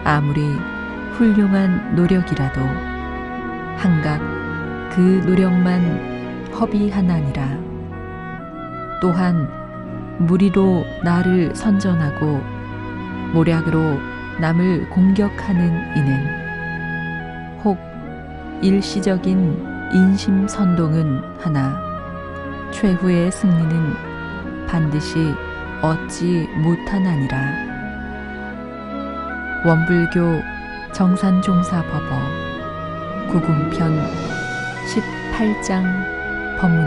아무리 훌륭한 노력이라도 한각 그 노력만 허비하나니라. 또한 무리로 나를 선전하고 모략으로 남을 공격하는 이는 혹 일시적인 인심 선동은 하나 최후의 승리는 반드시 얻지 못하나니라. 원불교 정산종사법어 구금편 18장 법문